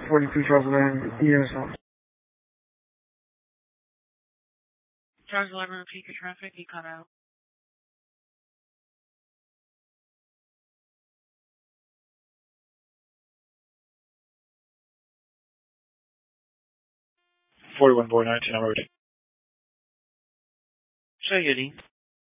42 Charles 11, ESL. Charles 11, repeat your traffic, you cut out. Boy 19 en route. Show Yudi.